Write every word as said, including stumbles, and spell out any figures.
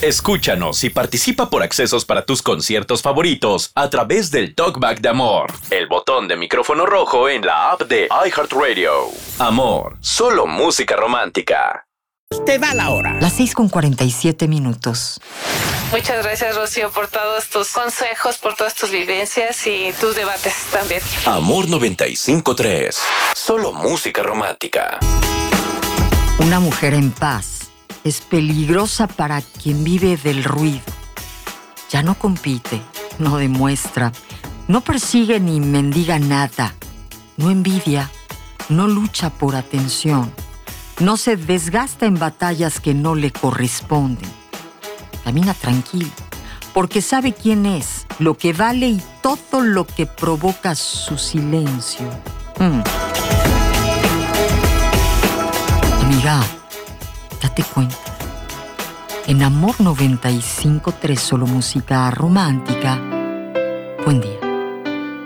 Escúchanos y participa por accesos para tus conciertos favoritos a través del Talkback de Amor, el botón de micrófono rojo en la app de iHeartRadio. Amor, solo música romántica. Te va la hora. Las seis con cuarenta y siete minutos. Muchas gracias, Rocío, por todos tus consejos, por todas tus vivencias y tus debates también. Amor noventa y cinco punto tres. Solo música romántica. Una mujer en paz es peligrosa para quien vive del ruido. Ya no compite, no demuestra, no persigue ni mendiga nada, no envidia, no lucha por atención, no se desgasta en batallas que no le corresponden. Camina tranquilo, porque sabe quién es, lo que vale y todo lo que provoca su silencio. Mm. Amiga, date cuenta. En Amor noventa y cinco punto tres, solo música romántica. Buen día.